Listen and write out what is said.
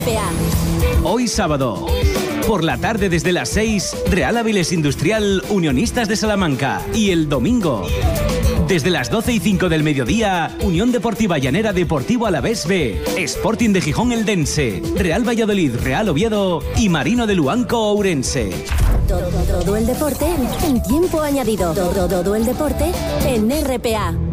Hoy sábado, por la tarde desde las 6, Real Avilés Industrial, Unionistas de Salamanca. Y el domingo, desde las 12:05 del mediodía, Unión Deportiva Llanera Deportivo Alavés B, Sporting de Gijón Eldense, Real Valladolid Real Oviedo y Marino de Luanco Ourense. Todo el deporte en tiempo añadido. Todo el deporte en RPA.